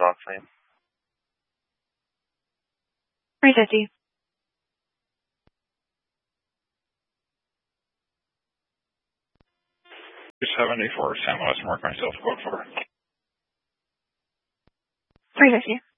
stock claim. 350. 274, San Luis, mark myself, quote for. 350.